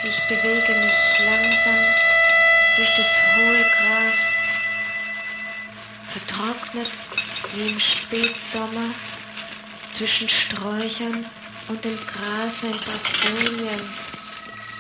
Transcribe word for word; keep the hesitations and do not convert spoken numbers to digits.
Ich bewege mich langsam durch das hohe Gras, vertrocknet wie im Spätsommer zwischen Sträuchern und dem Gras in Brasilien.